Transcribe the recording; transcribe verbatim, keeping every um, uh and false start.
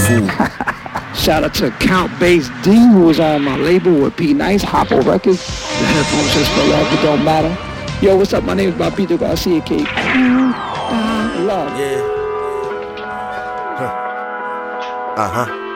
fool. Shout out to Count Bass D, who was on my label with P Nice, Hoppo Records. The headphones just for love, it don't matter. Yo, what's up? My name is Bobito Garcia, K. Love. Yeah. Huh. Uh-huh.